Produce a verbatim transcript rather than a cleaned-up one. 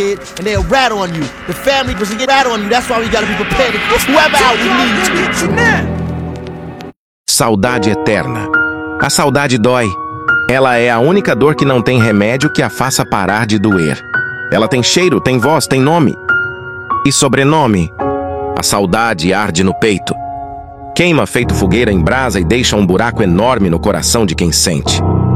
and they'll rat on you. The family doesn't get rat on you. That's why we gotta be prepared to get whoever out we need. Saudade eterna. A saudade dói. Ela é a única dor que não tem remédio que a faça parar de doer. Ela tem cheiro, tem voz, tem nome. E sobrenome. A saudade arde no peito. Queima feito fogueira em brasa e deixa um buraco enorme no coração de quem sente.